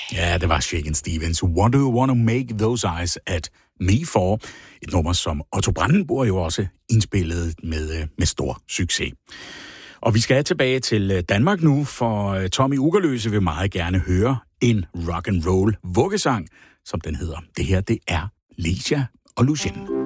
Ja, det var Shakin' Stevens. What do you want to make those eyes at me for? Et nummer, som Otto Brandenburg jo også indspillede med stor succes. Og vi skal tilbage til Danmark nu, for Tommy Ugerløse vil meget gerne høre en rock and roll vuggesang, som den hedder. Det her, det er Licia og Lucien.